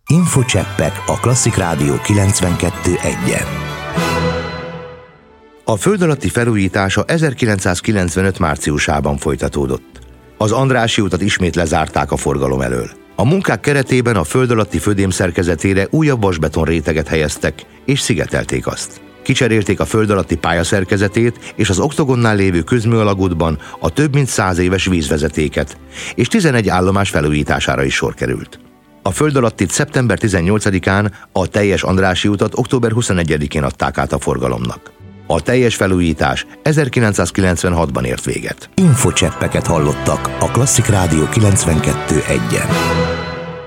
Infocseppek a Klasszik Rádió 92.1-en. A föld alatti felújítása 1995 márciusában folytatódott. Az Andrássy utat ismét lezárták a forgalom elől. A munkák keretében a föld alatti födém szerkezetére újabb vasbeton réteget helyeztek, és szigetelték azt. Kicserélték a föld alatti pályaszerkezetét és az Oktogonnál lévő közműalagútban a több mint 100 éves vízvezetéket, és 11 állomás felújítására is sor került. A föld alattit szeptember 18-án, a teljes Andrássy utat október 21-én adták át a forgalomnak. A teljes felújítás 1996-ban ért véget. Infocseppeket hallottak a Klasszik Rádió 92.1-en.